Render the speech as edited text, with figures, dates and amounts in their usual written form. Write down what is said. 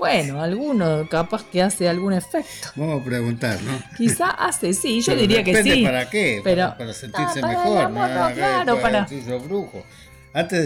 Bueno, alguno capaz que hace algún efecto. Vamos a preguntar, ¿no? Quizá hace, sí, yo Pero diría que depende sí. para qué, Pero para sentirse para el mejor, amor, ¿no? no, claro, para... Sos brujo. Antes